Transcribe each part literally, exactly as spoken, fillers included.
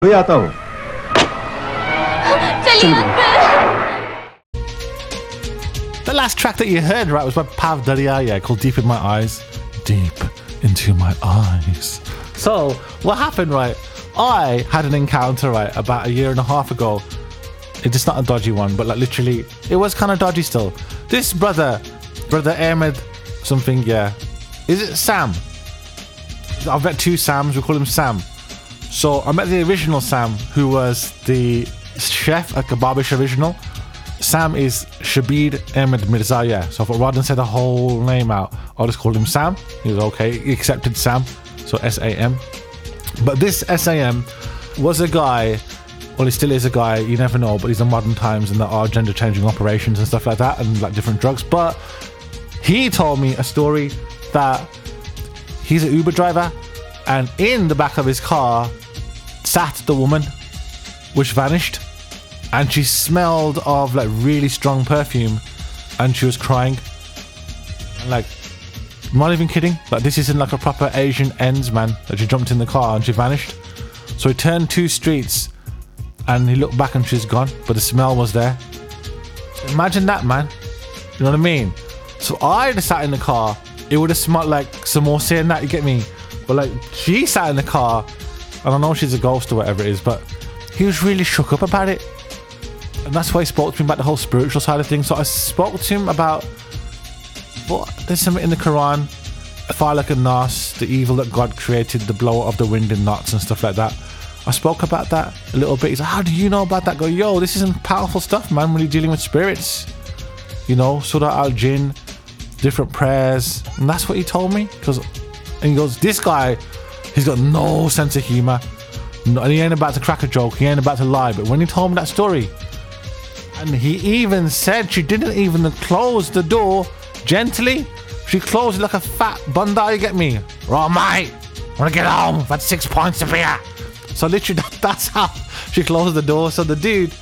भी आता हूँ। The last track that you heard, right, was by Pav Daria, yeah, called Deep in My Eyes. Deep into my eyes. So, what happened, right? I had an encounter, right, about a year and a half ago. It's just not a dodgy one, but like literally, it was kind of dodgy still. This brother, brother Ahmed, something, yeah. Is it Sam? I've met two Sams, we call him Sam. So I met the original Sam, who was the chef at Kebabish Original. Sam is Shabir Ahmed Mirza, yeah. So I thought rather than say the whole name out, I'll just call him Sam. He was okay, he accepted Sam, so S A M. But this S A M was a guy, well, he still is a guy, you never know, but he's in modern times and there are gender changing operations and stuff like that and like different drugs. But he told me a story that he's an Uber driver and in the back of his car sat the woman, which vanished, and she smelled of like really strong perfume and she was crying. And like, I'm not even kidding, like this isn't like a proper Asian ends, man, that she jumped in the car and she vanished. So he turned two streets and he looked back and she's gone, but the smell was there. Imagine that, man. You know what I mean? So I just sat in the car, it would have smelled like samosa and that, you get me? But like, she sat in the car, and I know she's a ghost or whatever it is, but he was really shook up about it. And that's why he spoke to me about the whole spiritual side of things. So I spoke to him about, what, there's something in the Quran, Falak and Nas, the evil that God created, the blower of the wind in knots and stuff like that. I spoke about that a little bit. He's like, how do you know about that? I go, yo, this isn't powerful stuff, man, when you're dealing with spirits. You know, Surah Al-Jinn, different prayers. And that's what he told me. Because, and he goes, this guy, he's got no sense of humor. No, and he ain't about to crack a joke. He ain't about to lie. But when he told me that story, and he even said she didn't even close the door gently. She closed it like a fat bunda, you get me? Right, mate, I want to get home. I've had six pints of beer. So literally, that, that's how she closed the door. So the dude,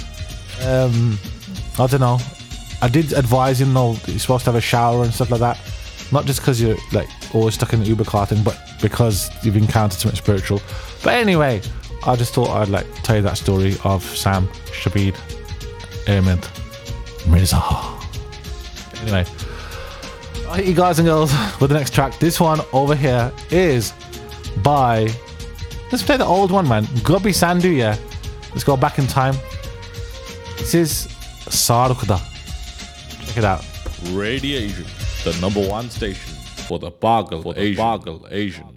um, I don't know. I did advise him, though, you're supposed to have a shower and stuff like that. Not just because you're like always stuck in the Uber car thing, but because you've encountered something spiritual. But anyway, I just thought I'd like tell you that story of Sam Shabir Ahmed Mirza. Anyway, I'll hit you guys and girls with the next track. This one over here is by, let's play the old one, man. Gobi Sandhu, yeah. Let's go back in time. This is Sarukda. Check it out. Radiation, the number one station for the Bagal Asian. Bagal Asian.